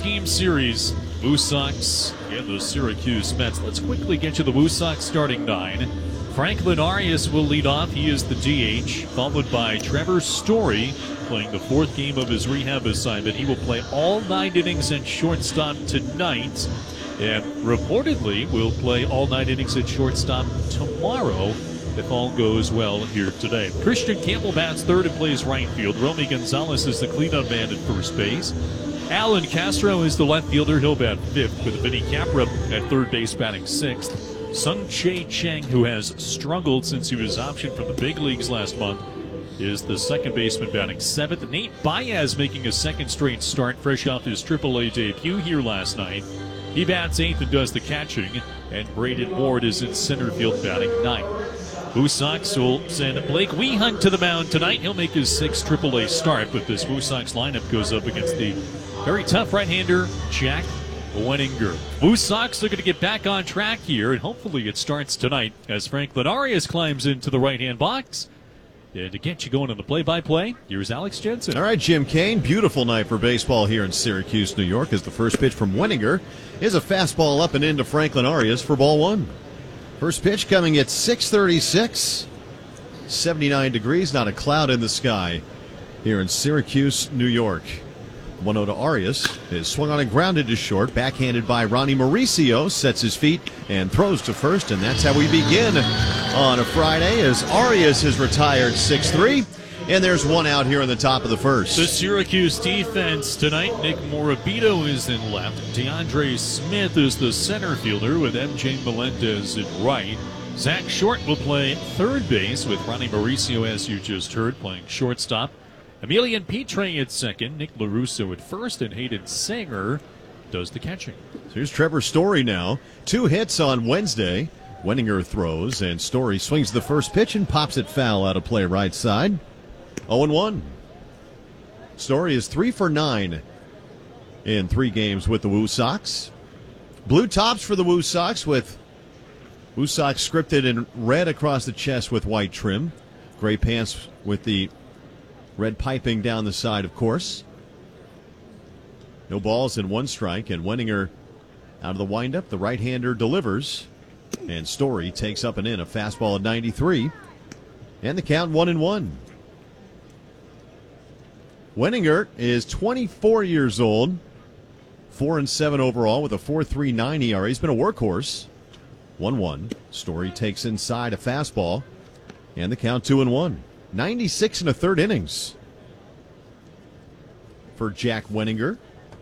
6-game series. Woo Sox and the Syracuse Mets. Let's quickly get you the Woo Sox starting 9. Franklin Arias will lead off. He is the DH, followed by Trevor Story, playing the 4th game of his rehab assignment. He will play all 9 innings at shortstop tonight, and reportedly will play all 9 innings at shortstop tomorrow if all goes well here today. Christian Campbell bats 3rd and plays right field. Romy Gonzalez is the cleanup man at first base. Alan Castro is the left fielder. He'll bat 5th, with Vinny Capra at 3rd base batting 6th. Sung Chae Cheng, who has struggled since he was optioned from the big leagues last month, is the 2nd baseman batting 7th. Nate Baez making a 2nd straight start, fresh off his AAA debut here last night. He bats 8th and does the catching, and Braden Ward is in center field batting 9th. Woo Sox will send Blake Wehunt to the mound tonight. He'll make his 6th AAA start, but this Woo Sox lineup goes up against the very tough right-hander Jack Wenninger. Woo Sox are going to get back on track here, and hopefully it starts tonight as Franklin Arias climbs into the right-hand box. And to get you going on the play-by-play, here's Alex Jensen. All right, Jim Kane, beautiful night for baseball here in Syracuse, New York, as the first pitch from Wenninger is a fastball up and into Franklin Arias for ball 1. First pitch coming at 6:36. 79 degrees, not a cloud in the sky here in Syracuse, New York. 1-0 to Arias is swung on and grounded to short, backhanded by Ronnie Mauricio, sets his feet and throws to first, and that's how we begin on a Friday as Arias has retired 6-3, and there's 1 out here in the top of the first. The Syracuse defense tonight, Nick Morabito is in left, DeAndre Smith is the center fielder with MJ Melendez at right. Zach Short will play 3rd base with Ronnie Mauricio, as you just heard, playing shortstop. Emilian Petre at 2nd, Nick LaRusso at 1st, and Hayden Sanger does the catching. So here's Trevor Story now. 2 hits on Wednesday. Wenninger throws, and Story swings the first pitch and pops it foul out of play right side. 0-1. Story is 3 for 9 in 3 games with the Woo Sox. Blue tops for the Woo Sox, with Woo Sox scripted in red across the chest with white trim. Gray pants with the red piping down the side, of course. No balls and 1 strike, and Wenninger out of the windup. The right-hander delivers, and Story takes up and in a fastball at 93, and the count 1-1. Wenninger is 24 years old, 4-7 overall with a 4.39 ERA. He's been a workhorse. 1-1. Story takes inside a fastball, and the count 2-1. 96 1/3 innings for Jack Wenninger.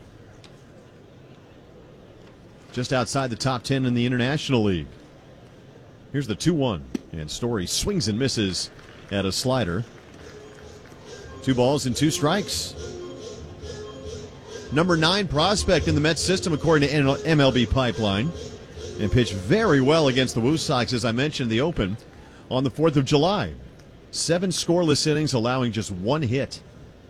Just outside the top 10 in the International League. Here's the 2-1, and Story swings and misses at a slider. 2 balls and 2 strikes. Number 9 prospect in the Mets system, according to MLB Pipeline, and pitched very well against the Woo Sox, as I mentioned in the open, on the 4th of July. 7 scoreless innings, allowing just 1 hit.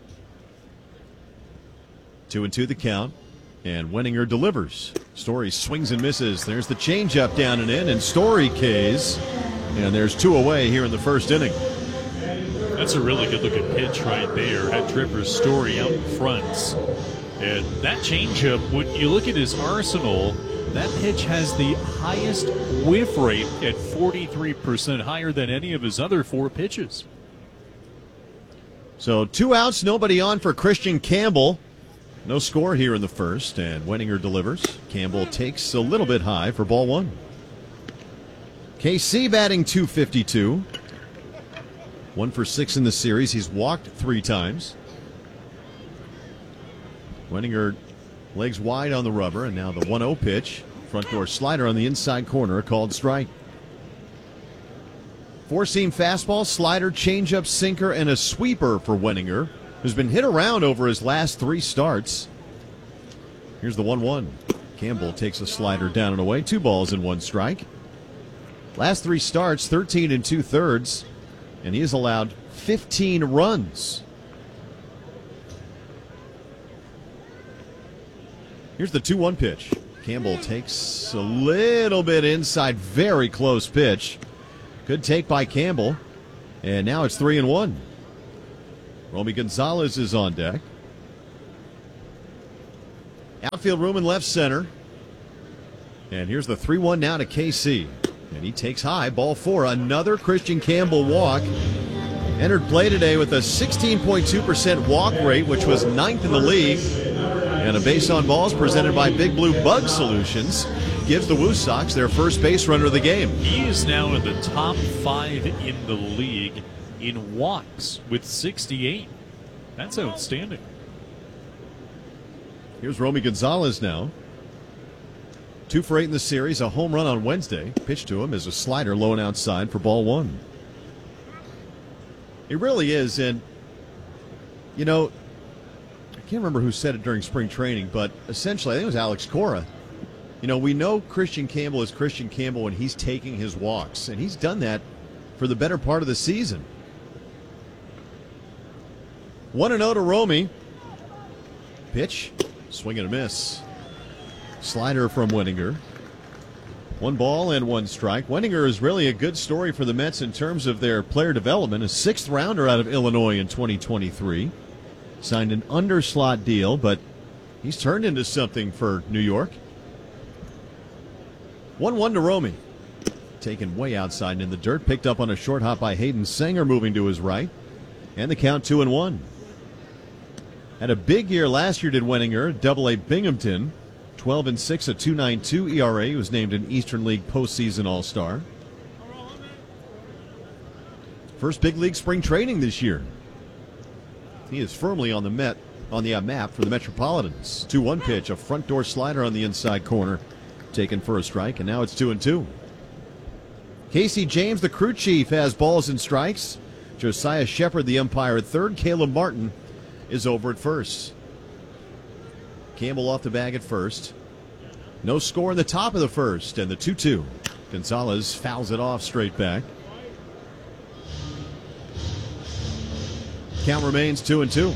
2-2 the count, and Wenninger delivers. Story swings and misses. There's the changeup down and in, and Story K's, and there's 2 away here in the first inning. That's a really good-looking pitch right there. Had Trevor Story out in front. And that changeup, when you look at his arsenal, that pitch has the highest whiff rate at 43%, higher than any of his other 4 pitches. So 2 outs, nobody on for Christian Campbell. No score here in the first, and Wenninger delivers. Campbell takes a little bit high for ball 1. KC batting .252. 1 for 6 in the series. He's walked 3 times. Wenninger legs wide on the rubber, and now the 1-0 pitch. Front door slider on the inside corner, a called strike. 4-seam fastball, slider, changeup, sinker, and a sweeper for Wenninger, who's been hit around over his last 3 starts. Here's the 1-1. Campbell takes a slider down and away. 2 balls and 1 strike. Last 3 starts, 13 2/3, and he has allowed 15 runs. Here's the 2-1 pitch. Campbell takes a little bit inside, very close pitch. Good take by Campbell, and now it's 3-1. Romy Gonzalez is on deck. Outfield room in left center. And here's the 3-1 now to KC. And he takes high, ball 4. Another Christian Campbell walk. Entered play today with a 16.2% walk rate, which was 9th in the league. And a base on balls presented by Big Blue Bug Solutions gives the Woo Sox their first base runner of the game. He is now in the top 5 in the league in walks with 68. That's outstanding. Here's Romy Gonzalez now. 2 for 8 in the series, a home run on Wednesday. Pitched to him is a slider low and outside for ball 1. It really is, and, you know, I can't remember who said it during spring training, but essentially, I think it was Alex Cora. You know, we know Christian Campbell is Christian Campbell when he's taking his walks, and he's done that for the better part of the season. 1-0 to Romy. Pitch, swing and a miss. Slider from Wenninger. 1 ball and 1 strike. Wenninger is really a good story for the Mets in terms of their player development. A 6th rounder out of Illinois in 2023. Signed an underslot deal, but he's turned into something for New York. 1-1 to Romy. Taken way outside and in the dirt. Picked up on a short hop by Hayden Sanger, moving to his right. And the count 2-1. Had a big year last year, did Wenninger. Double-A Binghamton. 12-6, a 2.92 ERA. He was named an Eastern League postseason All-Star. First big league spring training this year. He is firmly on the map for the Metropolitans. 2-1 pitch, a front door slider on the inside corner, taken for a strike, and now it's 2-2. Casey James, the crew chief, has balls and strikes. Josiah Shepard, the umpire, at third. Caleb Martin is over at first. Campbell off the bag at first. No score in the top of the first, and the 2-2. Gonzalez fouls it off straight back. Count remains 2-2.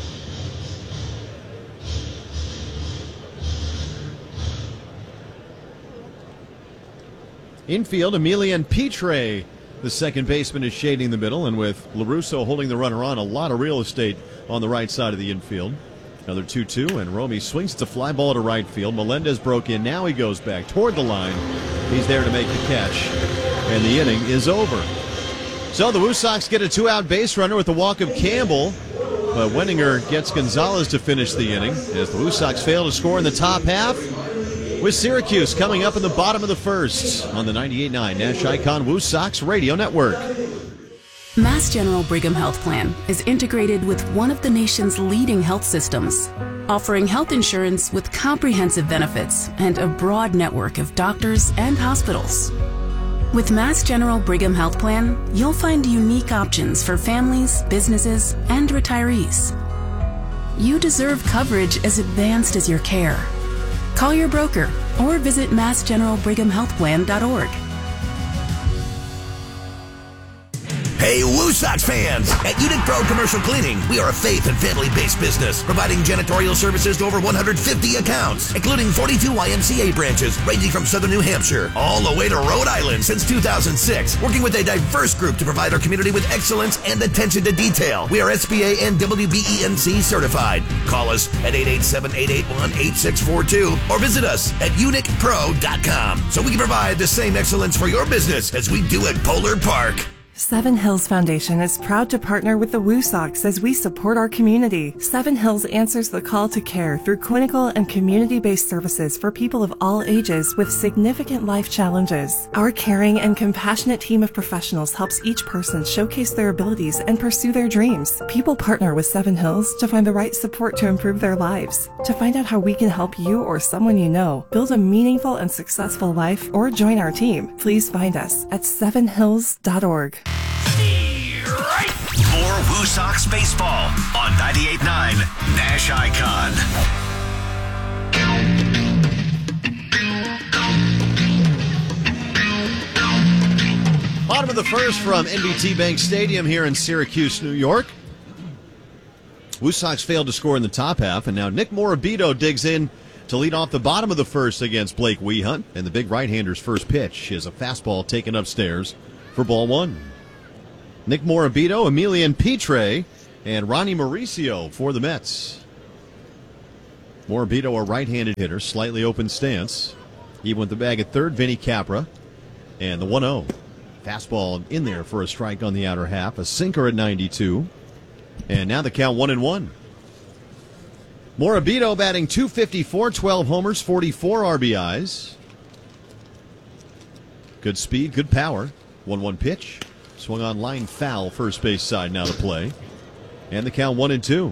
Infield, Emilian Petre, the second baseman, is shading the middle, and with LaRusso holding the runner on, a lot of real estate on the right side of the infield. Another 2-2, and Romy swings the fly ball to right field. Melendez broke in. Now he goes back toward the line. He's there to make the catch, and the inning is over. So the Woo Sox get a 2-out base runner with the walk of Campbell, but Wenninger gets Gonzalez to finish the inning as the Woo Sox fail to score in the top half, with Syracuse coming up in the bottom of the first on the 98.9 Nash Icon Woo Sox Radio Network. Mass General Brigham Health Plan is integrated with one of the nation's leading health systems, offering health insurance with comprehensive benefits and a broad network of doctors and hospitals. With Mass General Brigham Health Plan, you'll find unique options for families, businesses, and retirees. You deserve coverage as advanced as your care. Call your broker or visit massgeneralbrighamhealthplan.org. Hey, Woo Sox fans! At Unit Pro Commercial Cleaning, we are a faith and family-based business, providing janitorial services to over 150 accounts, including 42 YMCA branches, ranging from southern New Hampshire all the way to Rhode Island since 2006, working with a diverse group to provide our community with excellence and attention to detail. We are SBA and WBENC certified. Call us at 887-881-8642 or visit us at unitpro.com so we can provide the same excellence for your business as we do at Polar Park. Seven Hills Foundation is proud to partner with the Woo Sox as we support our community. Seven Hills answers the call to care through clinical and community-based services for people of all ages with significant life challenges. Our caring and compassionate team of professionals helps each person showcase their abilities and pursue their dreams. People partner with Seven Hills to find the right support to improve their lives. To find out how we can help you or someone you know build a meaningful and successful life or join our team, please find us at sevenhills.org. More Woo Sox baseball on 98.9 Nash Icon. Bottom of the first from NBT Bank Stadium here in Syracuse, New York. Woo Sox failed to score in the top half, and now Nick Morabito digs in to lead off the bottom of the first against Blake Wehunt. And the big right-hander's first pitch is a fastball taken upstairs for ball 1. Nick Morabito, Emilian Petre, and Ronnie Mauricio for the Mets. Morabito, a right-handed hitter, slightly open stance. Even with the bag at third, Vinny Capra. And the 1-0. Fastball in there for a strike on the outer half. A sinker at 92. And now the count 1-1. Morabito batting .254, 12 homers, 44 RBIs. Good speed, good power. 1-1 pitch. Swung on line foul, first base side now to play. And the count 1-2.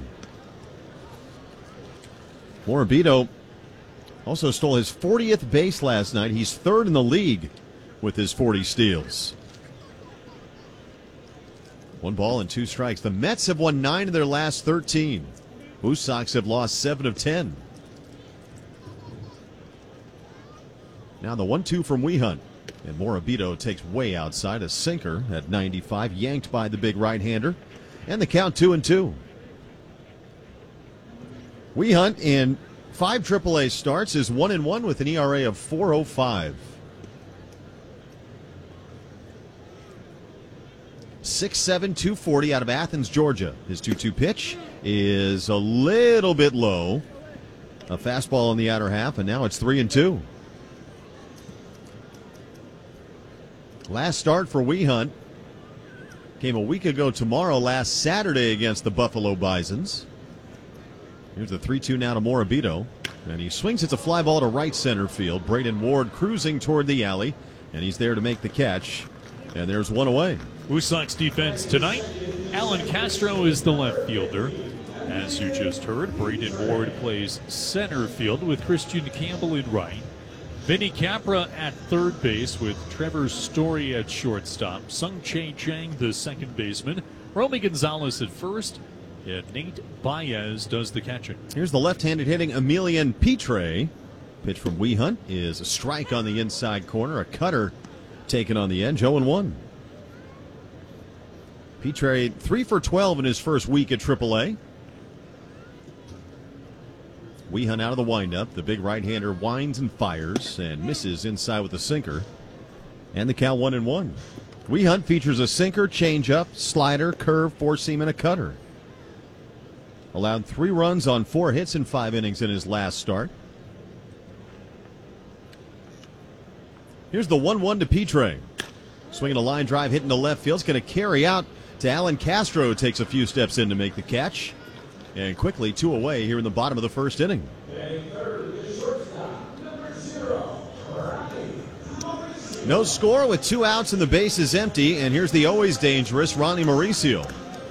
Morabito also stole his 40th base last night. He's third in the league with his 40 steals. 1 ball and 2 strikes. The Mets have won 9 of their last 13. Blue Sox have lost 7 of 10. Now the 1-2 from Wehunt. And Morabito takes way outside, a sinker at 95, yanked by the big right-hander. And the count 2-2. Wehunt in 5 AAA starts is 1-1 with an ERA of 4.05. 6'7", 240 out of Athens, Georgia. His 2-2 pitch is a little bit low. A fastball on the outer half, and now it's 3-2. Last start for Wehunt came a week ago tomorrow, last Saturday against the Buffalo Bisons. Here's the 3-2 now to Morabito. And he swings. It's a fly ball to right center field. Braden Ward cruising toward the alley. And he's there to make the catch. And there's one away. Blue Sox defense tonight. Alan Castro is the left fielder. As you just heard, Braden Ward plays center field with Christian Campbell in right. Vinny Capra at third base with Trevor Story at shortstop. Sung-Chae Chang, the second baseman. Romy Gonzalez at first. And Nate Baez does the catching. Here's the left-handed hitting Emilian Pitre. Pitch from Wehunt is a strike on the inside corner. A cutter taken on the edge. 0-1. Pitre 3 for 12 in his first week at AAA. Wehunt out of the windup. The big right-hander winds and fires and misses inside with a sinker. And the count 1-1. Wehunt features a sinker, changeup, slider, curve, four-seam, and a cutter. Allowed 3 runs on 4 hits in 5 innings in his last start. Here's the 1-1 to Pitre. Swinging a line drive, hitting to left field. It's going to carry out to Alan Castro, who takes a few steps in to make the catch. And quickly 2 away here in the bottom of the first inning. No score with 2 outs and the base is empty. And here's the always dangerous Ronnie Mauricio.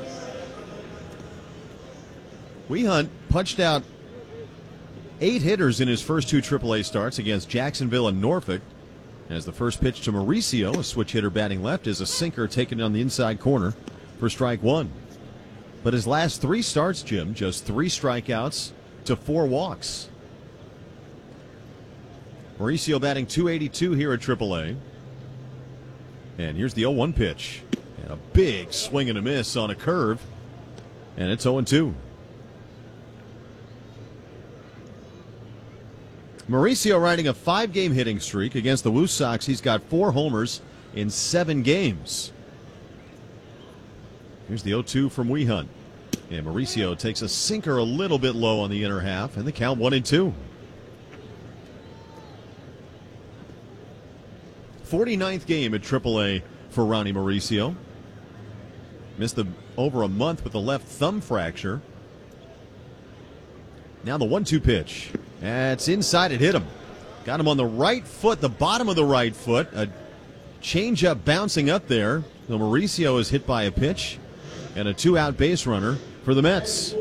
Wehunt punched out 8 hitters in his first 2 AAA starts against Jacksonville and Norfolk. As the first pitch to Mauricio, a switch hitter batting left, is a sinker taken on the inside corner for strike 1. But his last 3 starts, Jim, just 3 strikeouts to 4 walks. Mauricio batting .282 here at AAA. And here's the 0-1 pitch. And a big swing and a miss on a curve. And it's 0-2. Mauricio riding a 5-game hitting streak against the Woo Sox. He's got 4 homers in 7 games. Here's the 0-2 from Wehunt. And Mauricio takes a sinker a little bit low on the inner half, and the count 1-2. 49th game at AAA for Ronnie Mauricio. Missed over a month with a left thumb fracture. Now the 1-2 pitch. That's inside. It hit him. Got him on the right foot, the bottom of the right foot. A changeup bouncing up there. So Mauricio is hit by a pitch. And a 2-out base runner for the Mets.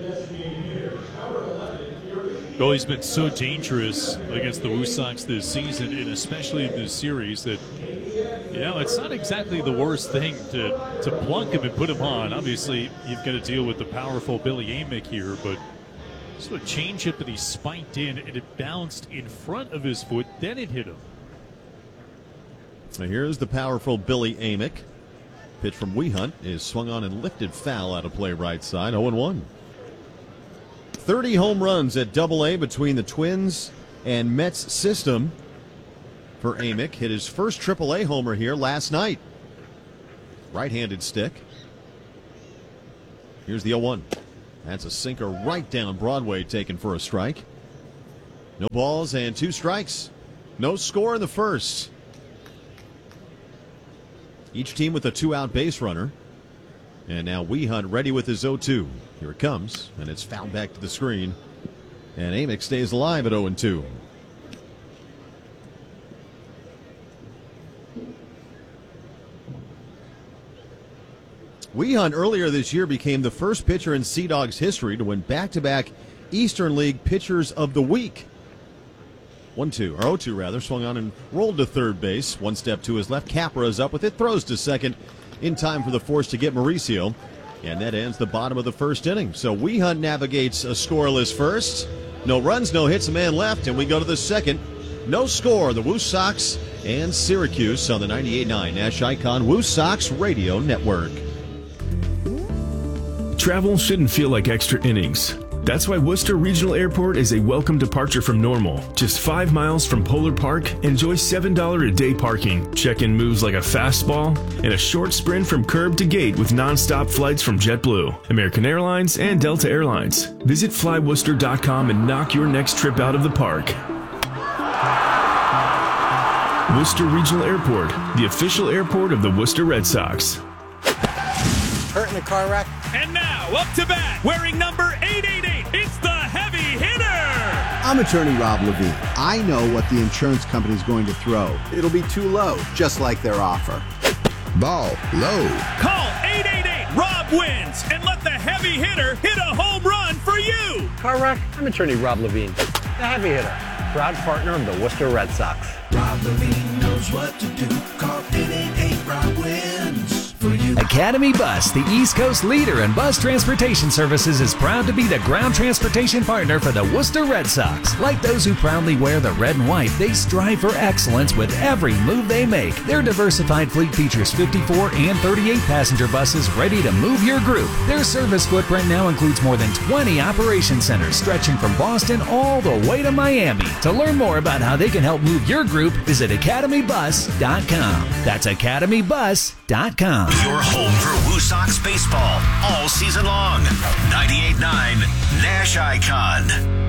Well, he's been so dangerous against the Woo Sox this season, and especially in this series, that, you know, it's not exactly the worst thing to plunk him and put him on. Obviously, you've got to deal with the powerful Billy Amick here, but so a changeup that he spiked in, and it bounced in front of his foot, then it hit him. Now here's the powerful Billy Amick. Pitch from Wehunt is swung on and lifted foul out of play right side. 0-1. 30 home runs at AA between the Twins and Mets system for Amick. Hit his first AAA homer here last night. Right-handed stick. Here's the 0-1. That's a sinker right down Broadway, taken for a strike. No balls and 2 strikes. No score in the first. Each team with a 2-out base runner. And now Wehunt ready with his 0-2. Here it comes, and it's fouled back to the screen. And Amick stays alive at 0-2. Wehunt earlier this year became the first pitcher in Sea Dogs history to win back-to-back Eastern League Pitchers of the Week. 1-2, or 0-2 rather, swung on and rolled to third base. One step to his left. Capra is up with it, throws to second in time for the force to get Mauricio. And that ends the bottom of the first inning. So Wehunt navigates a scoreless first. No runs, no hits, a man left, and we go to the second. No score. The Woo Sox and Syracuse on the 98.9 Nash Icon Woo Sox Radio Network. Travel shouldn't feel like extra innings. That's why Worcester Regional Airport is a welcome departure from normal. Just 5 miles from Polar Park, enjoy $7 a day parking. Check-in moves like a fastball, and a short sprint from curb to gate with non-stop flights from JetBlue, American Airlines, and Delta Airlines. Visit flyworcester.com and knock your next trip out of the park. Worcester Regional Airport, the official airport of the Worcester Red Sox. Hurt in a car wreck. And now, up to bat, wearing number 888, it's the heavy hitter! I'm attorney Rob Levine. I know what the insurance company is going to throw. It'll be too low, just like their offer. Ball low. Call 888-ROB wins and let the heavy hitter hit a home run for you! Car wreck. I'm attorney Rob Levine, the heavy hitter, proud partner of the Worcester Red Sox. Rob Levine knows what to do. Call 888-ROB wins. Academy Bus, the East Coast leader in bus transportation services, is proud to be the ground transportation partner for the Worcester Red Sox. Like those who proudly wear the red and white, they strive for excellence with every move they make. Their diversified fleet features 54 and 38 passenger buses ready to move your group. Their service footprint now includes more than 20 operation centers stretching from Boston all the way to Miami. To learn more about how they can help move your group, visit academybus.com. That's academybus.com. Your home for Woo Sox baseball all season long. 98.9 Nash Icon.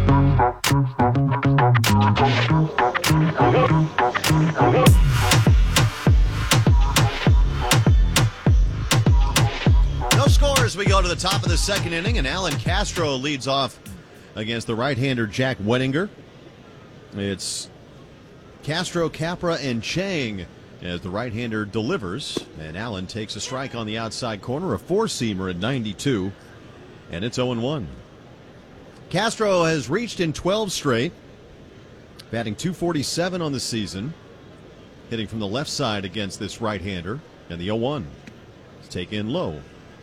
No score as we go to the top of the second inning, and Alan Castro leads off against the right-hander Jack Wenninger. It's Castro, Capra, and Chang as the right-hander delivers, and Allen takes a strike on the outside corner, a four-seamer at 92, and it's 0-1. Castro has reached in 12 straight, batting .247 on the season, hitting from the left side against this right-hander, and the 0-1 is taken low.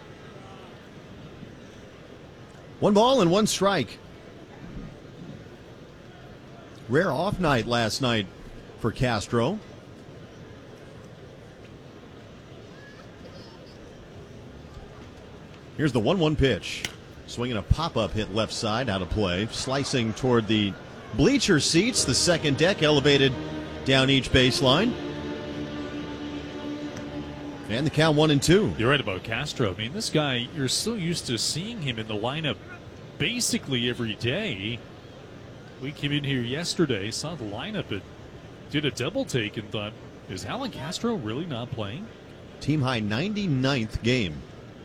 1 ball and 1 strike. Rare off night last night for Castro. Here's the 1-1 pitch. Swinging a pop-up hit left side, out of play. Slicing toward the bleacher seats, the second deck elevated down each baseline. And the count 1-2. You're right about Castro. I mean, this guy, you're so used to seeing him in the lineup basically every day. We came in here yesterday, saw the lineup, and did a double take and thought, is Alan Castro really not playing? Team high 99th game.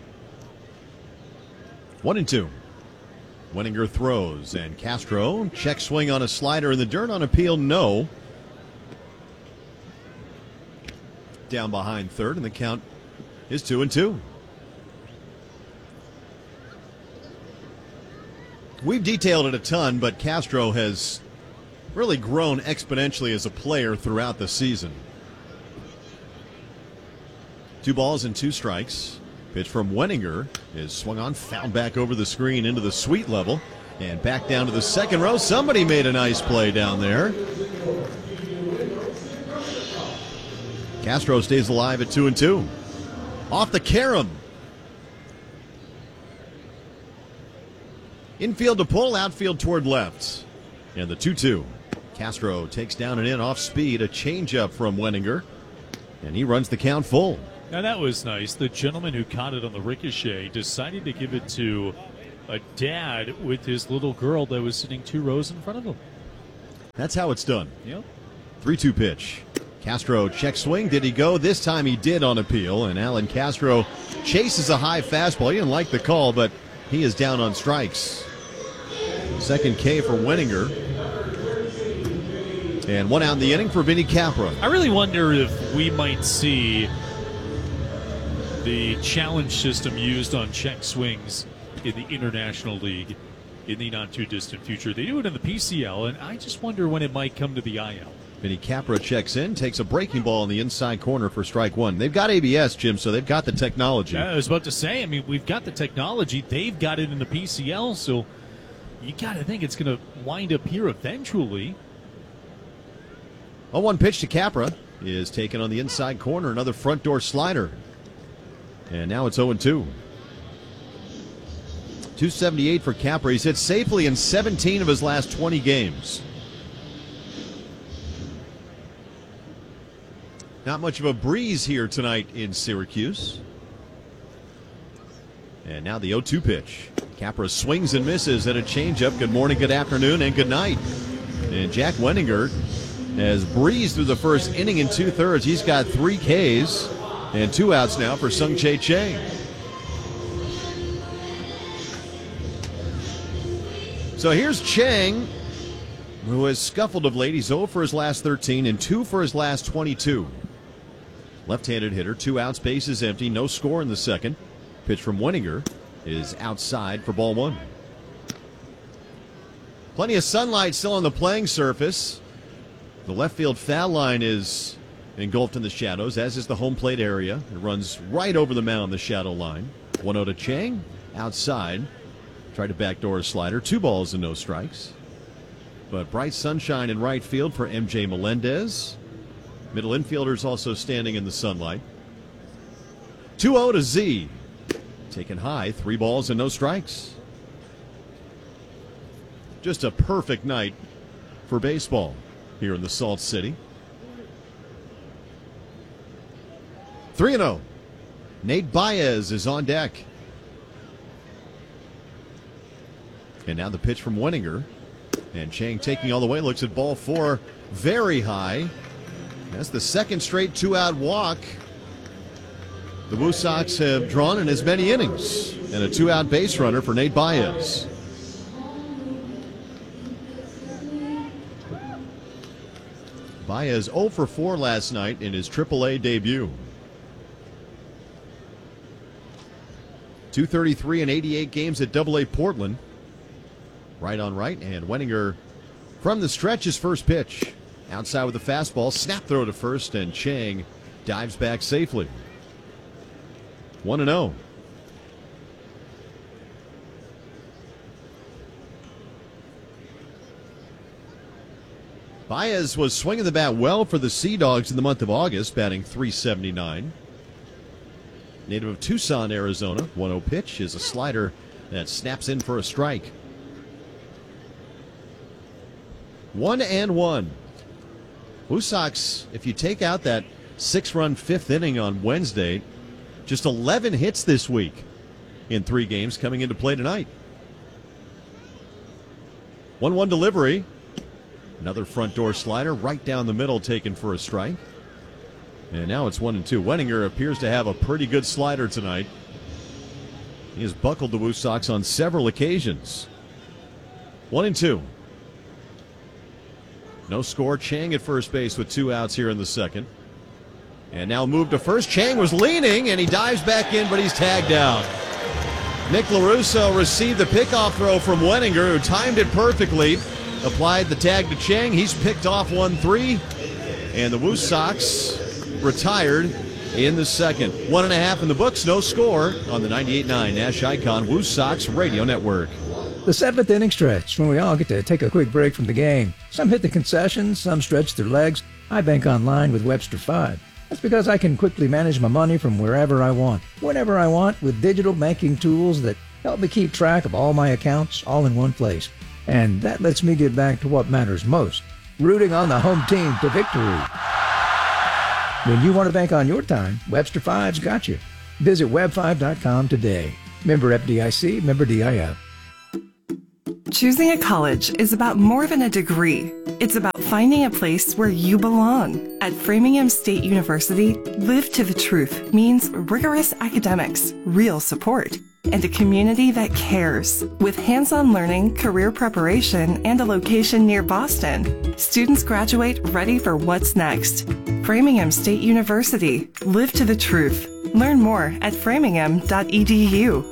1-2. Wenninger throws, and Castro check swing on a slider in the dirt on appeal, no. Down behind third, and the count is 2-2. We've detailed it a ton, but Castro has really grown exponentially as a player throughout the season. 2 balls and 2 strikes. Pitch from Wenninger is swung on, fouled back over the screen into the suite level, and back down to the second row. Somebody made a nice play down there. Castro stays alive at 2-2. Off the carom. Infield to pull, outfield toward left. And the 2-2. Castro takes down and in off speed, a changeup from Wenninger, and he runs the count full. Now that was nice. The gentleman who caught it on the ricochet decided to give it to a dad with his little girl that was sitting 2 rows in front of him. That's how it's done. Yep. 3-2 pitch. Castro check swing. Did he go? This time he did on appeal, and Alan Castro chases a high fastball. He didn't like the call, but he is down on strikes. Second K for Wenninger. And one out in the inning for Vinny Capra. I really wonder if we might see the challenge system used on check swings in the International League in the not-too-distant future. They do it in the PCL, and I just wonder when it might come to the IL. Vinny Capra checks in, takes a breaking ball in the inside corner for strike one. They've got ABS, Jim, so they've got the technology. Yeah, I was about to say, I mean, we've got the technology. They've got it in the PCL, so you got to think it's going to wind up here eventually. 0-1 pitch to Capra is taken on the inside corner. Another front door slider. And now it's 0-2. 278 for Capra. He's hit safely in 17 of his last 20 games. Not much of a breeze here tonight in Syracuse. And now the 0-2 pitch. Capra swings and misses at a changeup. Good morning, good afternoon, and good night. And Jack Wenninger has breezed through the first inning in 2/3. He's got 3 Ks and 2 outs now for Sung-Jae Chang. So here's Chang, who has scuffled of late. He's 0 for his last 13 and 2 for his last 22. Left-handed hitter, 2 outs, bases empty, no score in the second. Pitch from Wenninger is outside for ball 1. Plenty of sunlight still on the playing surface. The left field foul line is engulfed in the shadows, as is the home plate area. It runs right over the mound, the shadow line. 1-0 to Chang, outside. Tried to backdoor a slider. 2 balls and no strikes. But bright sunshine in right field for MJ Melendez. Middle infielders also standing in the sunlight. 2-0 to Z. Taken high, 3 balls and no strikes. Just a perfect night for baseball here in the Salt City. 3-0. Nate Baez is on deck. And now the pitch from Wenninger. And Chang taking all the way, looks at ball 4 very high. That's the second straight 2-out walk the Woo Sox have drawn in as many innings. And a 2-out base runner for Nate Baez. Baez 0 for 4 last night in his AAA debut. 233 and 88 games at AA Portland. Right on right, and Wenninger from the stretch, his first pitch. Outside with the fastball, snap throw to first, and Chang dives back safely. 1-0. Baez was swinging the bat well for the Sea Dogs in the month of August, batting .379. Native of Tucson, Arizona. 1-0 pitch is a slider that snaps in for a strike. 1-1. Woo Sox, if you take out that 6-run 5th inning on Wednesday, just 11 hits this week in 3 games coming into play tonight. 1-1 delivery. Another front door slider right down the middle taken for a strike. And now it's 1-2. Wenninger appears to have a pretty good slider tonight. He has buckled the Woo Sox on several occasions. 1-2. No score. Chang at first base with 2 outs here in the second. And now moved to first. Chang was leaning, and he dives back in, but he's tagged out. Nick LaRusso received the pickoff throw from Wenninger, who timed it perfectly. Applied the tag to Chang. He's picked off 1-3. And the Woo Sox retired in the second. 1.5 in the books. No score on the 98.9 Nash Icon Woo Sox Radio Network. The 7th inning stretch, when we all get to take a quick break from the game. Some hit the concessions, some stretch their legs. I bank online with Webster 5. That's because I can quickly manage my money from wherever I want, whenever I want, with digital banking tools that help me keep track of all my accounts all in one place. And that lets me get back to what matters most, rooting on the home team to victory. When you want to bank on your time, Webster 5's got you. Visit web5.com today. Member FDIC, member DIF. Choosing a college is about more than a degree. It's about finding a place where you belong. At Framingham State University, Live to the Truth means rigorous academics, real support, and a community that cares. With hands-on learning, career preparation, and a location near Boston, students graduate ready for what's next. Framingham State University, Live to the Truth. Learn more at framingham.edu.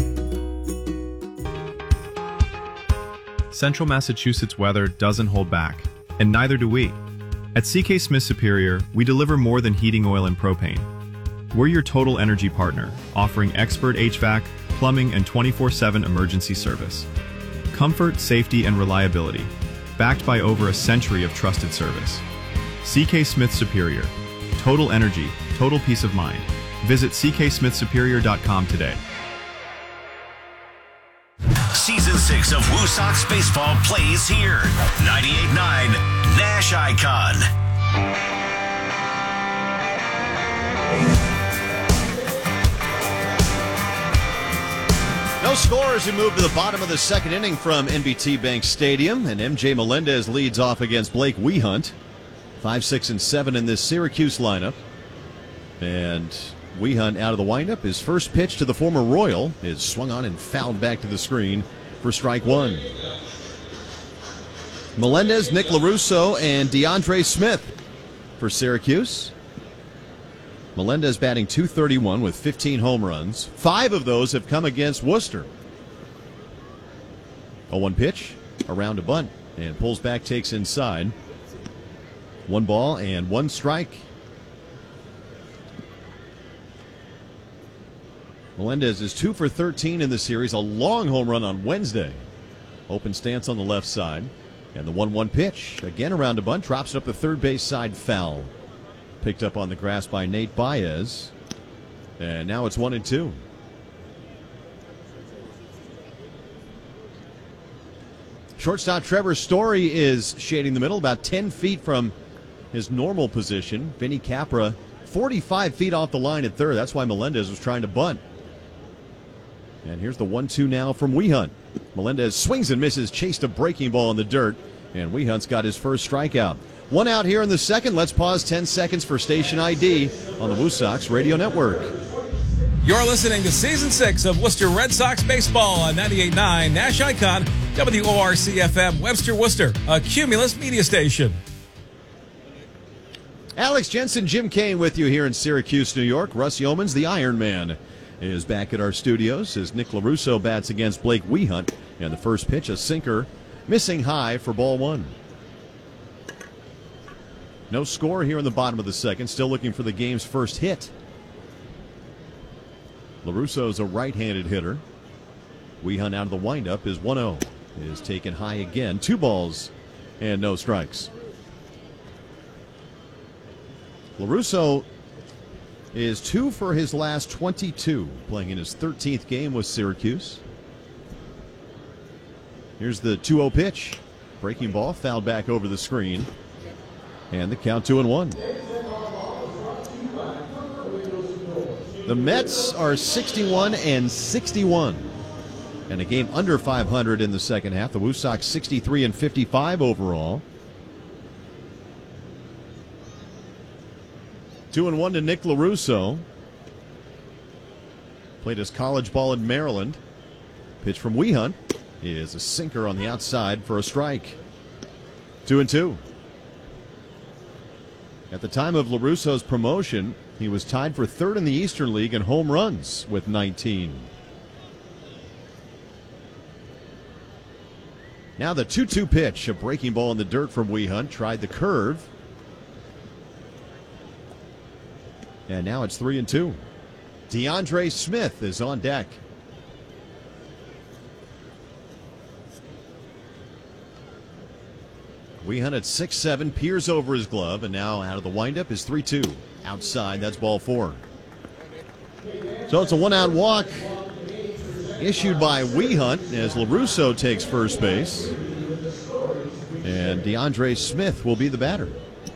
Central Massachusetts weather doesn't hold back, and neither do we. At CK Smith Superior, we deliver more than heating oil and propane. We're your total energy partner, offering expert HVAC, plumbing, and 24/7 emergency service. Comfort, safety, and reliability, backed by over a century of trusted service. CK Smith Superior. Total energy, total peace of mind. Visit cksmithsuperior.com today. Season 6 of Woo Sox Baseball plays here. 98.9 Nash Icon. No score as we move to the bottom of the second inning from NBT Bank Stadium, and MJ Melendez leads off against Blake Wehunt. 5, 6, and 7 in this Syracuse lineup. And Wehunt out of the windup. His first pitch to the former Royal is swung on and fouled back to the screen for strike one. Melendez, Nick LaRusso, and DeAndre Smith for Syracuse. Melendez batting .231 with 15 home runs. 5 of those have come against Worcester. 0-1 pitch, around a bunt, and pulls back, takes inside. 1 ball and 1 strike. Melendez is 2 for 13 in the series. A long home run on Wednesday. Open stance on the left side. And the 1-1 pitch. Again around a bunt. Drops it up the third base side, foul. Picked up on the grass by Nate Baez. And now it's 1-2. Shortstop Trevor Story is shading the middle, about 10 feet from his normal position. Vinny Capra 45 feet off the line at third. That's why Melendez was trying to bunt. And here's the 1-2 now from Wehunt. Melendez swings and misses, chased a breaking ball in the dirt, and Wehunt's got his first strikeout. 1 out here in the second. Let's pause 10 seconds for station ID on the Woo Sox Radio Network. You're listening to Season 6 of Worcester Red Sox Baseball on 98.9 Nash Icon, WORC-FM, Webster, Worcester, a Cumulus media station. Alex Jensen, Jim Kane with you here in Syracuse, New York. Russ Yeomans, the Iron Man, is back at our studios as Nick LaRusso bats against Blake Wehunt. And the first pitch, a sinker, missing high for ball 1. No score here in the bottom of the second. Still looking for the game's first hit. LaRusso's a right-handed hitter. Wehunt out of the windup is 1-0. Is taken high again. 2 balls and no strikes. LaRusso is 2 for his last 22, playing in his 13th game with Syracuse. Here's the 2-0 pitch. Breaking ball, fouled back over the screen. And the count 2-1. The Mets are 61-61. And a game under 500 in the second half. The Woo Sox 63-55 overall. 2-1 to Nick LaRusso. Played his college ball in Maryland. Pitch from Wehunt is a sinker on the outside for a strike. 2-2. At the time of LaRusso's promotion, he was tied for third in the Eastern League in home runs with 19. Now the 2-2 pitch, a breaking ball in the dirt from Wehunt. Tried the curve. And now it's 3-2. DeAndre Smith is on deck. Wehunt at 6-7, peers over his glove, and now out of the windup is 3-2. Outside, that's ball 4. So it's a 1-out walk issued by Wehunt as LaRusso takes first base. And DeAndre Smith will be the batter.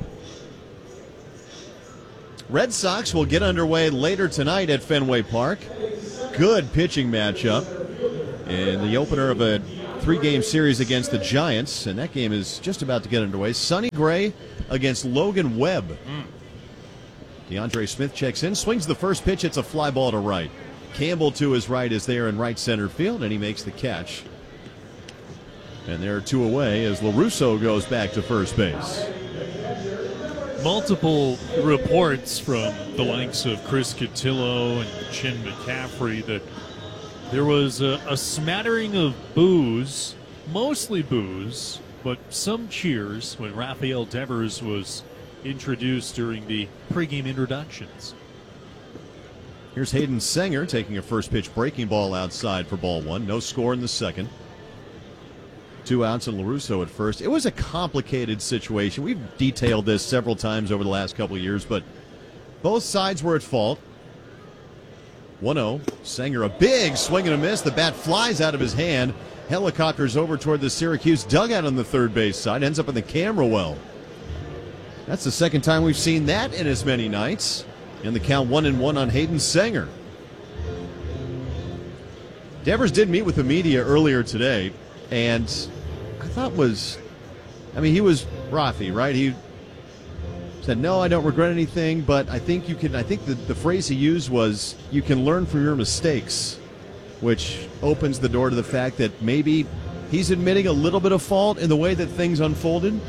Red Sox will get underway later tonight at Fenway Park. Good pitching matchup in the opener of a 3-game series against the Giants, and that game is just about to get underway. Sonny Gray against Logan Webb. DeAndre Smith checks in, swings the first pitch. It's a fly ball to right. Campbell to his right is there in right center field, and he makes the catch. And there are 2 away as LaRusso goes back to first base. Multiple reports from the likes of Chris Cotillo and Chin McCaffrey that there was a smattering of boos, mostly boos, but some cheers when Rafael Devers was introduced during the pregame introductions. Here's Hayden Sanger taking a first pitch breaking ball outside for ball 1. No score in the second. 2 outs and LaRusso at first. It was a complicated situation. We've detailed this several times over the last couple of years, but both sides were at fault. 1-0. Sanger, a big swing and a miss. The bat flies out of his hand. Helicopters over toward the Syracuse dugout on the third base side. Ends up in the camera well. That's the second time we've seen that in as many nights. And the count 1-1 on Hayden Sanger. Devers did meet with the media earlier today, and I thought he was Rafi, right? He said, no, I don't regret anything, but I think the phrase he used was, you can learn from your mistakes, which opens the door to the fact that maybe he's admitting a little bit of fault in the way that things unfolded.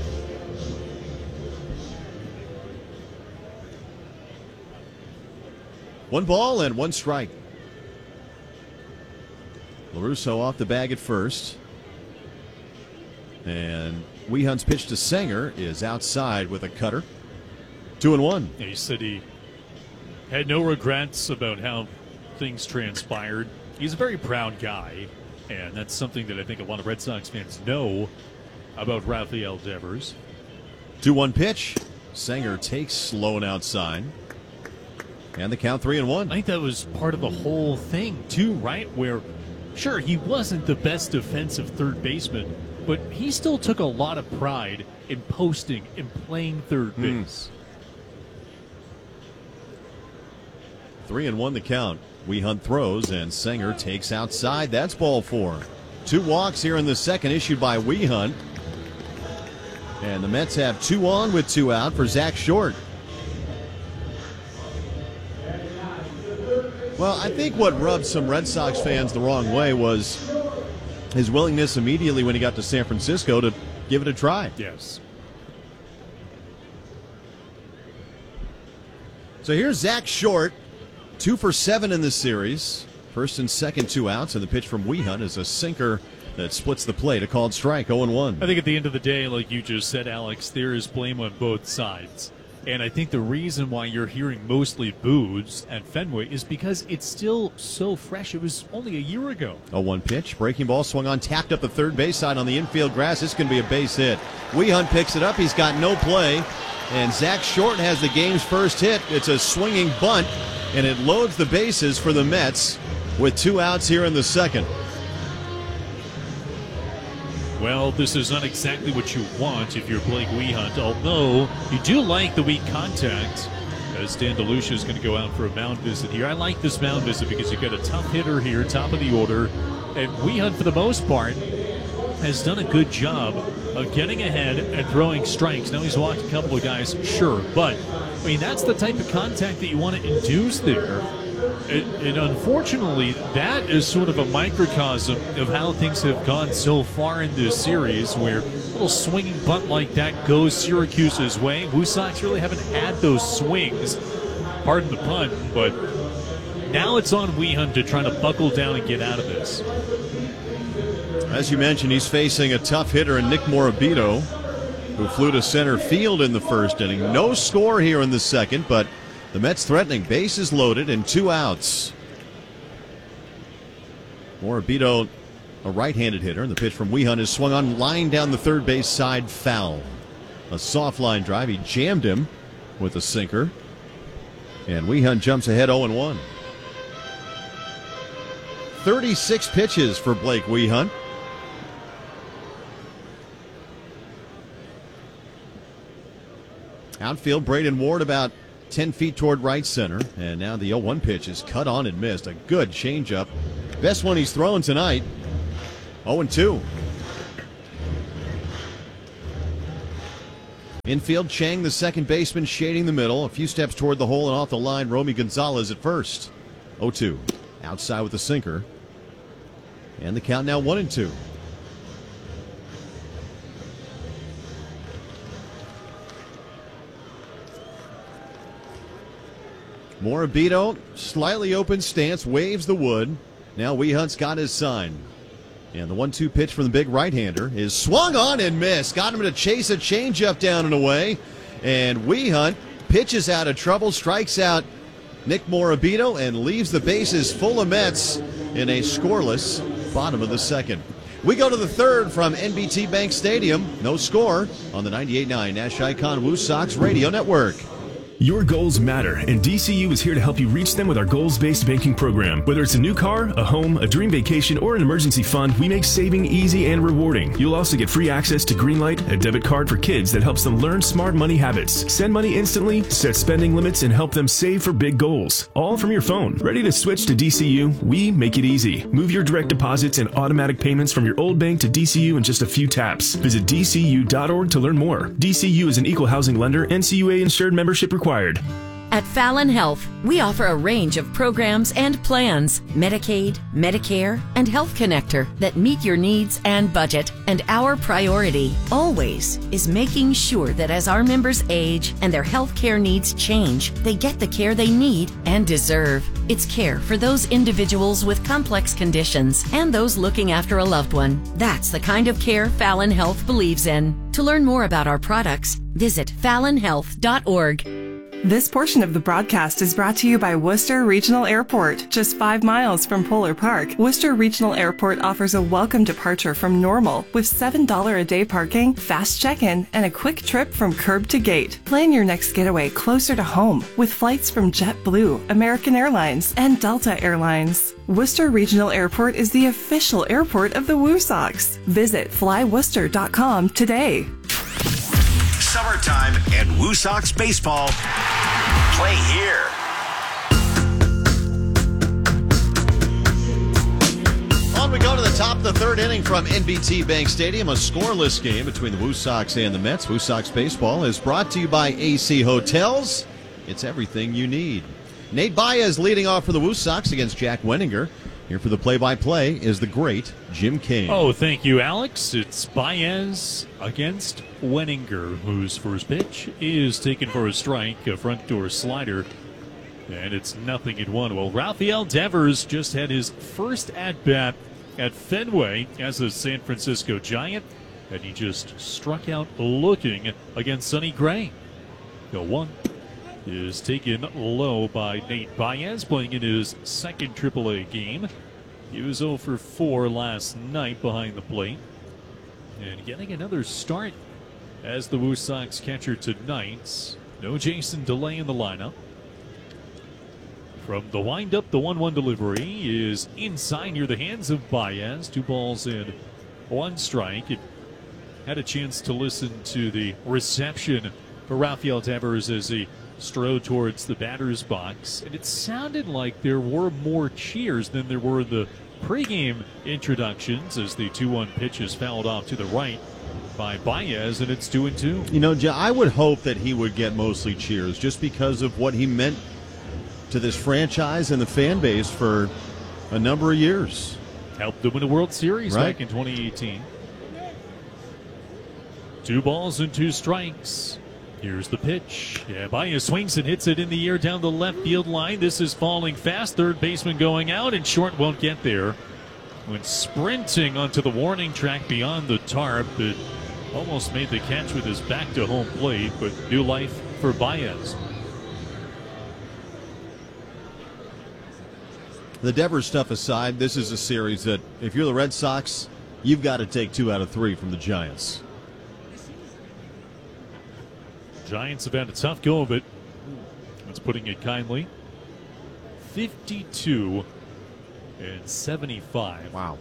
One ball and 1 strike. LaRusso off the bag at first. And Weehunt's pitch to Sanger is outside with a cutter. 2-1. Yeah, he said he had no regrets about how things transpired. He's a very proud guy, and that's something that I think a lot of Red Sox fans know about Rafael Devers. 2-1 pitch. Sanger takes slow and outside. And the count 3-1. I think that was part of the whole thing, too, right? Where, sure, he wasn't the best defensive third baseman, but he still took a lot of pride in posting and playing third base. 3-1 the count. Weehunt throws, and Sanger takes outside. That's ball 4. 2 walks here in the second issued by Weehunt. And the Mets have 2 on with 2 out for Zach Short. Well, I think what rubbed some Red Sox fans the wrong way was his willingness immediately when he got to San Francisco to give it a try. Yes. So here's Zach Short, 2 for 7 in the series. First and second 2 outs, and the pitch from Weehunt is a sinker that splits the plate, a called strike, 0-1. I think at the end of the day, like you just said, Alex, there is blame on both sides. And I think the reason why you're hearing mostly boos at Fenway is because it's still so fresh. It was only a year ago. 0-1 pitch. Breaking ball swung on, tapped up the third base side on the infield grass. This is going to be a base hit. Weehunt picks it up. He's got no play. And Zach Short has the game's first hit. It's a swinging bunt, and it loads the bases for the Mets with 2 outs here in the second. Well, this is not exactly what you want if you're Blake Weehunt, although you do like the weak contact, as Dan DeLucia is going to go out for a mound visit here. I like this mound visit because you've got a tough hitter here, top of the order, and Weehunt, for the most part, has done a good job of getting ahead and throwing strikes. Now he's walked a couple of guys, sure, but, I mean, that's the type of contact that you want to induce there. And unfortunately, that is sort of a microcosm of how things have gone so far in this series, where a little swinging bunt like that goes Syracuse's way. Woo Sox really haven't had those swings, pardon the pun, but now it's on Weehunt to try to buckle down and get out of this. As you mentioned, he's facing a tough hitter in Nick Morabito, who flew to center field in the first inning. No score here in the second, but the Mets threatening, bases loaded and 2 outs. Morabito, a right-handed hitter, and the pitch from Weehunt is swung on, line down the third base side, foul. A soft line drive. He jammed him with a sinker. And Weehunt jumps ahead 0-1. 36 pitches for Blake Weehunt. Outfield, Braden Ward about 10 feet toward right center, and now the 0-1 pitch is cut on and missed. A good changeup. Best one he's thrown tonight. 0-2. Infield, Chang, the second baseman, shading the middle. A few steps toward the hole and off the line, Romy Gonzalez at first. 0-2. Outside with the sinker. And the count now 1-2. Morabito, slightly open stance, waves the wood. Now Wehunt's got his sign. And the 1-2 pitch from the big right-hander is swung on and missed. Got him to chase a changeup down and away. And Wehunt pitches out of trouble, strikes out Nick Morabito, and leaves the bases full of Mets in a scoreless bottom of the second. We go to the third from NBT Bank Stadium. No score on the 98.9 Nash Icon Woo Sox Radio Network. Your goals matter, and DCU is here to help you reach them with our goals-based banking program. Whether it's a new car, a home, a dream vacation, or an emergency fund, we make saving easy and rewarding. You'll also get free access to Greenlight, a debit card for kids that helps them learn smart money habits. Send money instantly, set spending limits, and help them save for big goals. All from your phone. Ready to switch to DCU? We make it easy. Move your direct deposits and automatic payments from your old bank to DCU in just a few taps. Visit DCU.org to learn more. DCU is an equal housing lender, NCUA insured, membership required. At Fallon Health, we offer a range of programs and plans, Medicaid, Medicare, and Health Connector that meet your needs and budget. And our priority, always, is making sure that as our members age and their health care needs change, they get the care they need and deserve. It's care for those individuals with complex conditions and those looking after a loved one. That's the kind of care Fallon Health believes in. To learn more about our products, visit fallonhealth.org. This portion of the broadcast is brought to you by Worcester Regional Airport, just 5 miles from Polar Park. Worcester Regional Airport offers a welcome departure from Normal with $7 a day parking, fast check-in, and a quick trip from curb to gate. Plan your next getaway closer to home with flights from JetBlue, American Airlines, and Delta Airlines. Worcester Regional Airport is the official airport of the Woo Sox. Visit flyworcester.com today. Summertime and Woo Sox baseball. Play here. On we go to the top of the third inning from NBT Bank Stadium. A scoreless game between the Woo Sox and the Mets. Woo Sox baseball is brought to you by AC Hotels. It's everything you need. Nate Baez leading off for the Woo Sox against Jack Wenninger. Here for the play-by-play is the great Jim King. Oh, thank you, Alex. It's Baez against Wenninger, whose first pitch is taken for a strike, a front door slider, and it's 0-1. Well, Rafael Devers just had his first at-bat at Fenway as a San Francisco Giant, and he just struck out looking against Sonny Gray. The one is taken low by Nate Baez, playing in his second AAA game. He was 0 for 4 last night behind the plate, and getting another start as the Woo Sox catcher tonight. No Jason Delay in the lineup. From the windup, the 1-1 delivery is inside near the hands of Baez. 2 balls and 1 strike. It had a chance to listen to the reception for Rafael Devers as he strode towards the batter's box, and it sounded like there were more cheers than there were the pregame introductions as the 2-1 pitch is fouled off to the right by Baez, and it's 2-2. You know, I would hope that he would get mostly cheers just because of what he meant to this franchise and the fan base for a number of years. Helped them win a World Series back in 2018. 2 balls and 2 strikes. Here's the pitch. Yeah, Baez swings and hits it in the air down the left field line. This is falling fast. Third baseman going out, and short won't get there. When sprinting onto the warning track beyond the tarp, it almost made the catch with his back to home plate, but new life for Baez. The Devers stuff aside, this is a series that, if you're the Red Sox, you've got to take 2 out of 3 from the Giants. Giants have had a tough go of it. That's putting it kindly. 52 and 75. Wow.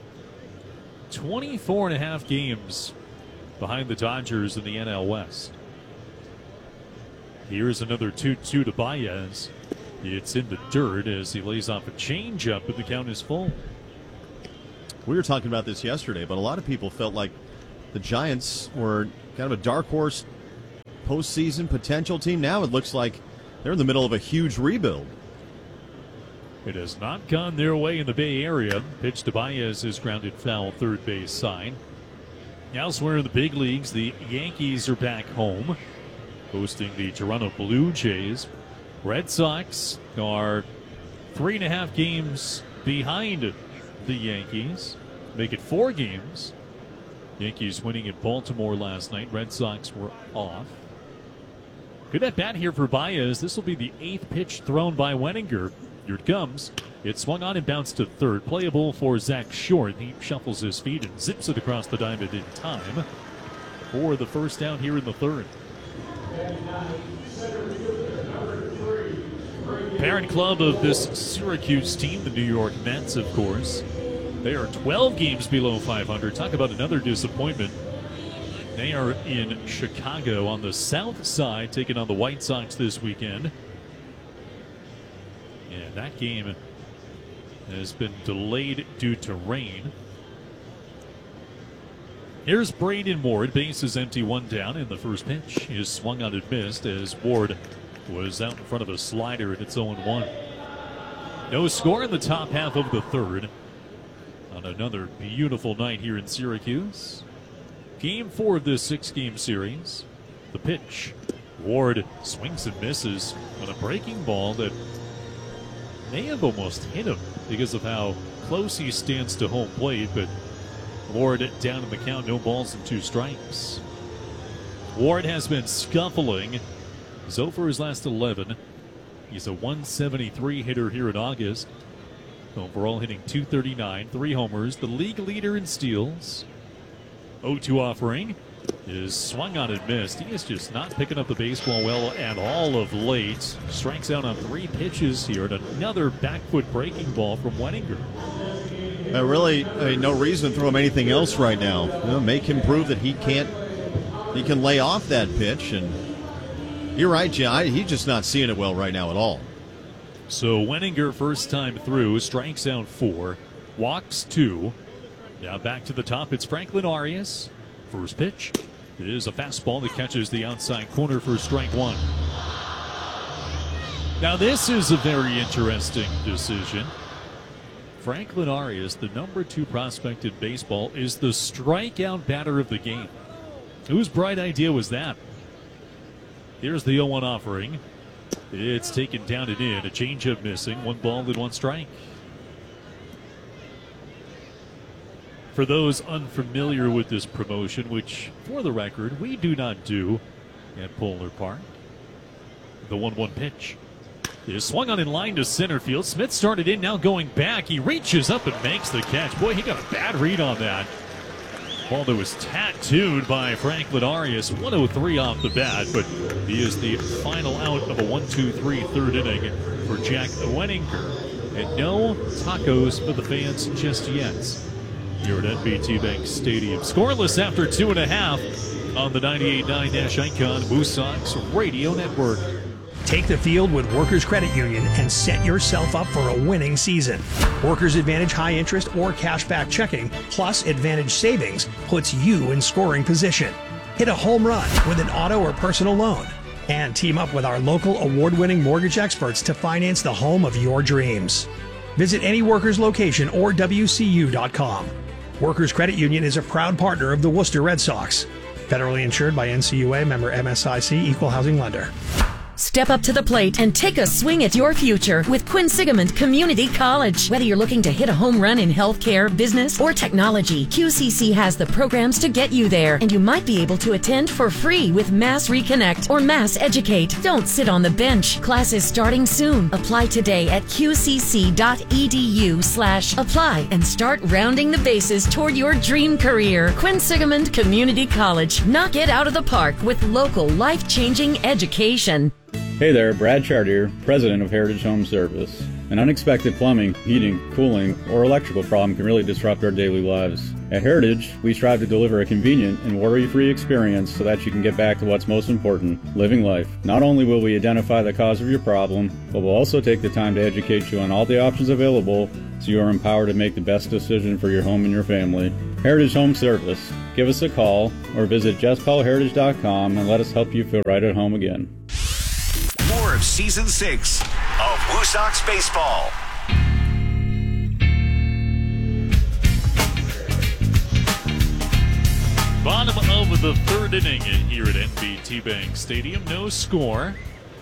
24.5 games behind the Dodgers in the NL West. Here's another 2-2 to Baez. It's in the dirt as he lays off a changeup, but the count is full. We were talking about this yesterday, but a lot of people felt like the Giants were kind of a dark horse postseason potential team. Now it looks like they're in the middle of a huge rebuild. It has not gone their way in the Bay Area. Pitch to Baez is grounded foul, third base side. Elsewhere in the big leagues, the Yankees are back home, hosting the Toronto Blue Jays. Red Sox are 3.5 games behind the Yankees. Make it 4 games. Yankees winning at Baltimore last night. Red Sox were off. Good at bat here for Baez. This will be the 8th pitch thrown by Wenninger. Here it comes. It swung on and bounced to third. Playable for Zach Short. He shuffles his feet and zips it across the diamond in time for the first down here in the third. Parent club of this Syracuse team, the New York Mets, of course. They are 12 games below 500. Talk about another disappointment. They are in Chicago on the south side, taking on the White Sox this weekend. And that game has been delayed due to rain. Here's Braden Ward. Base is empty, 1 down, and the first pitch is swung on and missed as Ward was out in front of a slider, and it's 0-1. No score in the top half of the third on another beautiful night here in Syracuse. Game 4 of this 6-game series. The pitch. Ward swings and misses on a breaking ball that may have almost hit him because of how close he stands to home plate, but Ward down in the count, no balls and 2 strikes. Ward has been scuffling. He's over his last 11. He's a 173 hitter here in August. Overall hitting 239, 3 homers, the league leader in steals. 0-2 offering is swung on and missed. He is just not picking up the baseball well at all of late. Strikes out on 3 pitches here, and another back foot breaking ball from Wenninger. Really, no reason to throw him anything else right now. Make him prove that he can lay off that pitch. And you're right, Jay. He's just not seeing it well right now at all. So Wenninger, first time through, strikes out 4, walks 2. Now back to the top, it's Franklin Arias. First pitch is a fastball that catches the outside corner for strike 1. Now this is a very interesting decision. Franklin Arias, the number 2 prospect in baseball, is the strikeout batter of the game. Whose bright idea was that? Here's the 0-1 offering. It's taken down and in. A changeup missing. 1 ball and 1 strike. For those unfamiliar with this promotion, which, for the record, we do not do at Polar Park, the 1-1 pitch is swung on in line to center field. Smith started in, now going back. He reaches up and makes the catch. Boy, he got a bad read on that. Ball that was tattooed by Franklin Arias. 103 off the bat, but he is the final out of a 1-2-3 third inning for Jack Wenninger. And no tacos for the fans just yet here at NBT Bank Stadium. Scoreless after 2.5 on the 98.9 Nash Icon Woo Sox Radio Network. Take the field with Workers Credit Union and set yourself up for a winning season. Workers Advantage high interest or cashback checking plus Advantage savings puts you in scoring position. Hit a home run with an auto or personal loan. And team up with our local award-winning mortgage experts to finance the home of your dreams. Visit any Workers location or WCU.com. Workers Credit Union is a proud partner of the Worcester Red Sox. Federally insured by NCUA, member MSIC, equal housing lender. Step up to the plate and take a swing at your future with Quinsigamond Community College. Whether you're looking to hit a home run in healthcare, business, or technology, QCC has the programs to get you there, and you might be able to attend for free with Mass Reconnect or Mass Educate. Don't sit on the bench. Classes starting soon. Apply today at qcc.edu/apply and start rounding the bases toward your dream career. Quinsigamond Community College. Knock it out of the park with local life-changing education. Hey there, Brad Chartier, president of Heritage Home Service. An unexpected plumbing, heating, cooling, or electrical problem can really disrupt our daily lives. At Heritage, we strive to deliver a convenient and worry-free experience so that you can get back to what's most important, living life. Not only will we identify the cause of your problem, but we'll also take the time to educate you on all the options available so you are empowered to make the best decision for your home and your family. Heritage Home Service, Give us a call or visit jespelheritage.com and let us help you feel right at home again. More of Season 6 of Woo Sox Baseball. Bottom of the third inning here at NBT Bank Stadium. No score.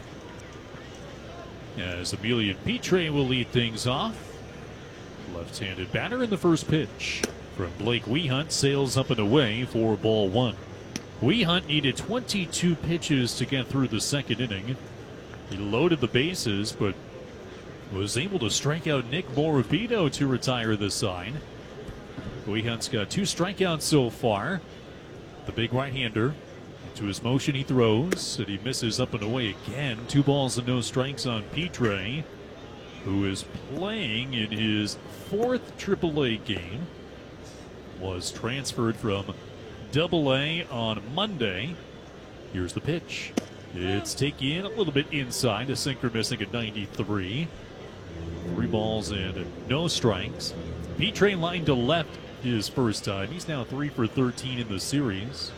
As Emilian Pitre will lead things off. Left-handed batter in the first pitch from Blake Wehunt. Sails up and away for ball one. Wehunt needed 22 pitches to get through the second inning. He loaded the bases, but was able to strike out Nick Morabito to retire the side. Wehunt's got 2 strikeouts so far. The big right-hander. To his motion, he throws, and he misses up and away again. 2 balls and no strikes on Pitre, who is playing in his 4th AAA game. Was transferred from AA on Monday. Here's the pitch. It's taken a little bit inside. A sinker missing at 93. 3 balls and no strikes. Pitre lined to left his first time. He's now 3 for 13 in the series.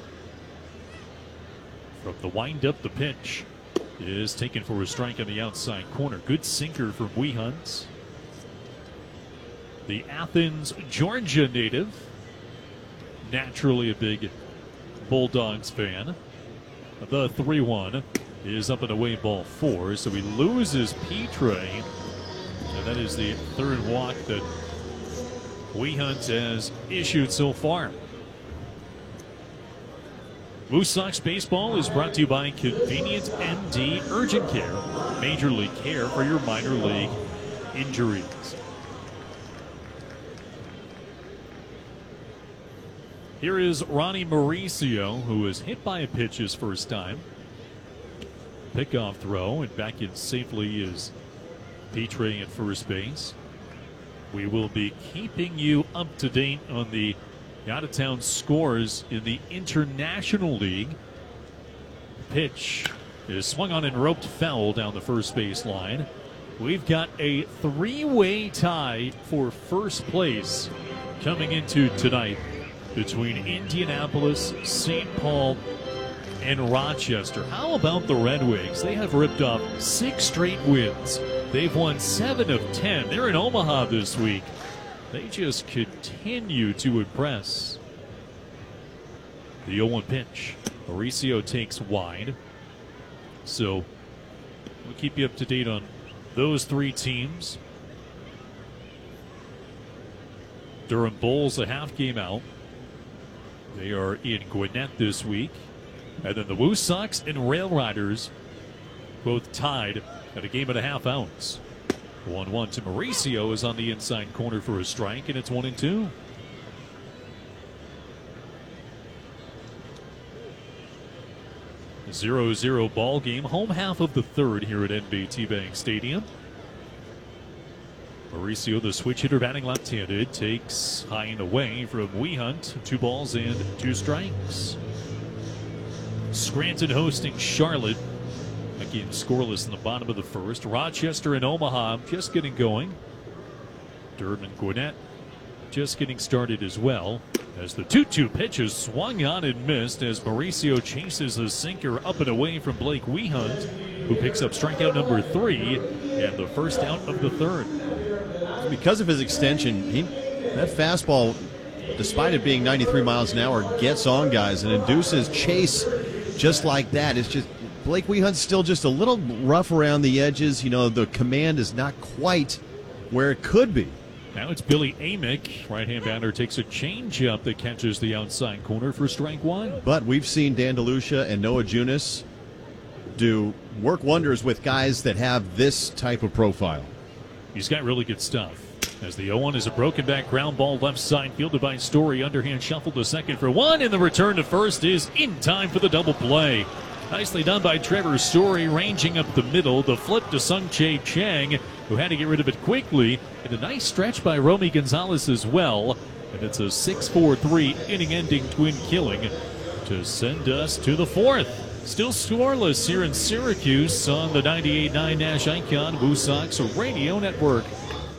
From the windup, the pitch is taken for a strike on the outside corner. Good sinker from Wehunt. The Athens, Georgia native. Naturally a big Bulldogs fan. The 3-1 is up and away, ball 4. So he loses Pitre. And that is the 3rd walk that Wehunt has issued so far. Woo Sox Baseball is brought to you by Convenient MD Urgent Care. Major league care for your minor league injuries. Here is Ronnie Mauricio, who was hit by a pitch his first time. Pickoff throw, and back in safely is Pitre at first base. We will be keeping you up to date on the out-of-town scores in the International League. Pitch is swung on and roped foul down the first base line. We've got a 3-way tie for first place coming into tonight between Indianapolis, St. Paul, and Rochester. How about the Red Wings? They have ripped off 6 straight wins. They've won 7 of 10. They're in Omaha this week. They just continue to impress. The 0-1 pitch. Mauricio takes wide. So we'll keep you up to date on those 3 teams. Durham Bulls a half game out. They are in Gwinnett this week. And then the Woo Sox and Rail Riders both tied at a game and a half out. 1-1 to Mauricio is on the inside corner for a strike, and it's 1-2. A 0-0 ball game, home half of the third here at NBT Bank Stadium. Mauricio, the switch hitter, batting left-handed, takes high and away from Wehunt. 2 balls and 2 strikes. Scranton hosting Charlotte. That game scoreless in the bottom of the first. Rochester and Omaha just getting going. Durham and Gwinnett just getting started as well. As the 2-2 pitch is swung on and missed as Mauricio chases a sinker up and away from Blake Wehunt, who picks up strikeout number 3 and the first out of the third. Because of his extension, that fastball, despite it being 93 miles an hour, gets on guys and induces chase just like that. It's just Blake Wehunt's still just a little rough around the edges. You know, the command is not quite where it could be. Now it's Billy Amick. Right-hand batter takes a changeup that catches the outside corner for strike 1. But we've seen Dan DeLucia and Noah Junis do work wonders with guys that have this type of profile. He's got really good stuff. As the 0-1 is a broken back ground ball left side, fielded by Story. Underhand shuffle to second for 1, and the return to first is in time for the double play. Nicely done by Trevor Story, ranging up the middle. The flip to Sung-Chae Chang, who had to get rid of it quickly. And a nice stretch by Romy Gonzalez as well. And it's a 6-4-3 inning-ending twin killing to send us to the 4th. Still scoreless here in Syracuse on the 98.9 Nash Icon Woo Sox Radio Network.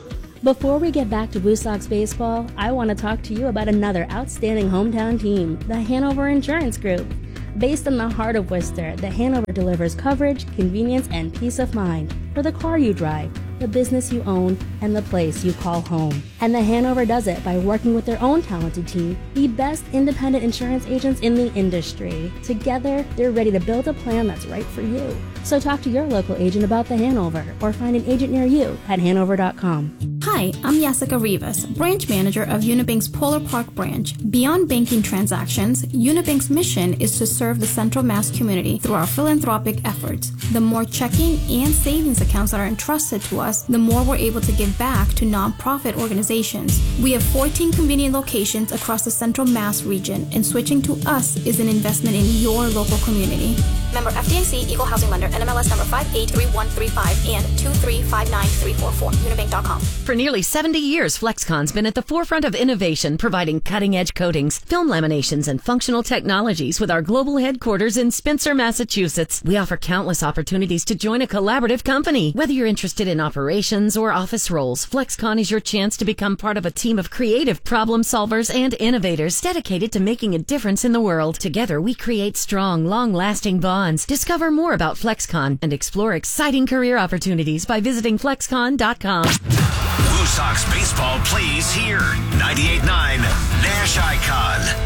Before we get back to Blue Sox baseball, I want to talk to you about another outstanding hometown team, the Hanover Insurance Group. Based in the heart of Worcester, the Hanover delivers coverage, convenience, and peace of mind for the car you drive, the business you own, and the place you call home. And the Hanover does it by working with their own talented team, the best independent insurance agents in the industry. Together, they're ready to build a plan that's right for you. So talk to your local agent about the Hanover or find an agent near you at hanover.com. Hi, I'm Jessica Rivas, branch manager of Unibank's Polar Park branch. Beyond banking transactions, Unibank's mission is to serve the Central Mass community through our philanthropic efforts. The more checking and savings accounts that are entrusted to us, the more we're able to give back to nonprofit organizations. We have 14 convenient locations across the Central Mass region, and switching to us is an investment in your local community. Member FDIC, Equal Housing Lender, NMLS number 583135 and 2359344, unibank.com. For nearly 70 years, Flexcon's been at the forefront of innovation, providing cutting-edge coatings, film laminations, and functional technologies with our global headquarters in Spencer, Massachusetts. We offer countless opportunities to join a collaborative company. Whether you're interested in operations or office roles, Flexcon is your chance to become part of a team of creative problem solvers and innovators dedicated to making a difference in the world. Together, we create strong, long-lasting bonds. Discover more about Flexcon and explore exciting career opportunities by visiting flexcon.com. Blue Sox baseball plays here. 98.9 Nash Icon.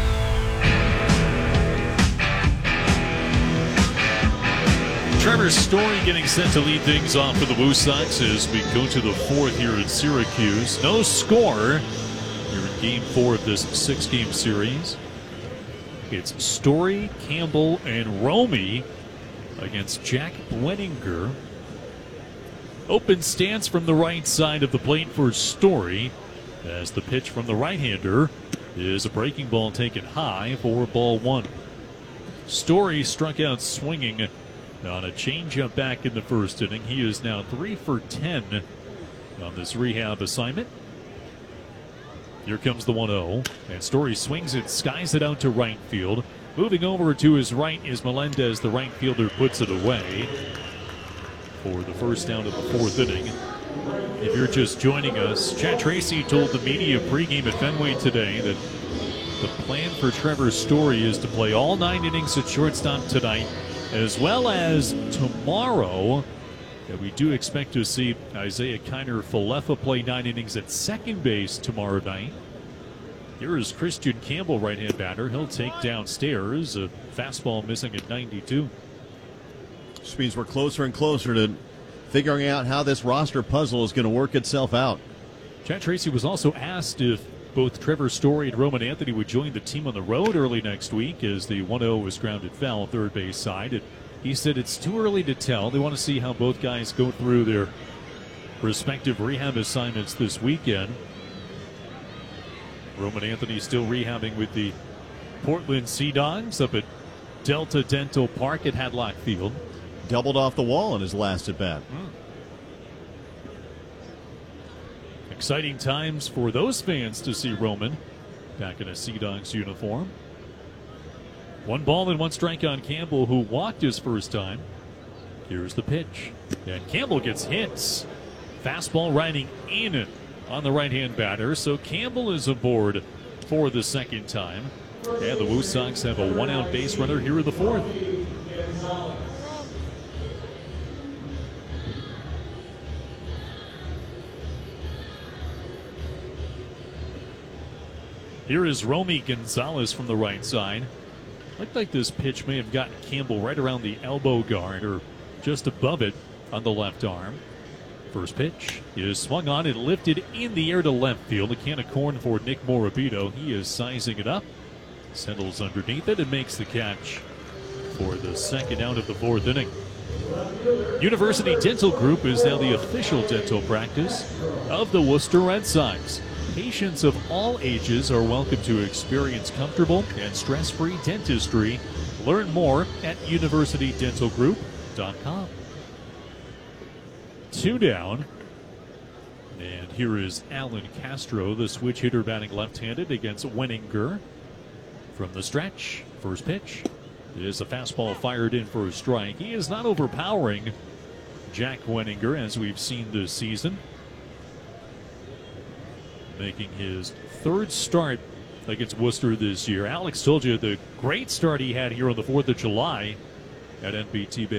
Trevor Story getting set to lead things off for the Blue Sox as we go to the fourth here in Syracuse. No score here in Game 4 of this 6-game series. It's Story, Campbell, and Romy against Jack Wenninger. Open stance from the right side of the plate for Story, as the pitch from the right-hander is a breaking ball taken high for ball one. Story struck out swinging on a changeup back in the first inning. He is now 3 for 10 on this rehab assignment. Here comes the 1-0, and Story swings it, skies it out to right field. Moving over to his right is Melendez. The right fielder puts it away for the first out of the fourth inning. If you're just joining us, Chad Tracy told the media pregame at Fenway today that the plan for Trevor Story is to play all 9 innings at shortstop tonight, as well as tomorrow. That we do expect to see Isaiah Kiner-Falefa play 9 innings at second base tomorrow night. Here is Christian Campbell, right-hand batter. He'll take downstairs. A fastball missing at 92. Which means we're closer and closer to figuring out how this roster puzzle is going to work itself out. Chad Tracy was also asked if both Trevor Story and Roman Anthony would join the team on the road early next week, as the 1-0 was grounded foul third base side. And he said it's too early to tell. They want to see how both guys go through their respective rehab assignments this weekend. Roman Anthony still rehabbing with the Portland Sea Dogs up at Delta Dental Park at Hadlock Field. Doubled off the wall in his last at-bat. Exciting times for those fans to see Roman back in a Sea Dogs uniform. 1 ball and 1 strike on Campbell, who walked his first time. Here's the pitch. And Campbell gets hits. Fastball riding in on the right-hand batter. So Campbell is aboard for the second time. And the Woo Sox have a 1-out base runner here in the fourth. Here is Romy Gonzalez from the right side. Looked like this pitch may have gotten Campbell right around the elbow guard or just above it on the left arm. First pitch is swung on and lifted in the air to left field. A can of corn for Nick Morabito. He is sizing it up, settles underneath it, and makes the catch for the second out of the fourth inning. University Dental Group is now the official dental practice of the Worcester Red Sox. Patients of all ages are welcome to experience comfortable and stress-free dentistry. Learn more at universitydentalgroup.com. 2 down. And here is Alan Castro, the switch hitter, batting left-handed against Wenninger. From the stretch, first pitch is a fastball fired in for a strike. He is not overpowering Jack Wenninger, as we've seen this season. making his third start against Worcester this year. Alex told you the great start he had here on the 4th of July at NBT